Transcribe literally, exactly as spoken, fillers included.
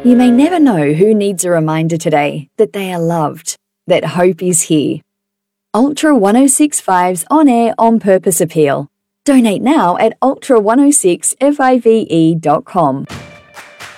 You may never know who needs a reminder today that they are loved, that hope is here. Ultra one oh six point five's on-air on-purpose appeal. Donate now at ultra one oh six five e dot com.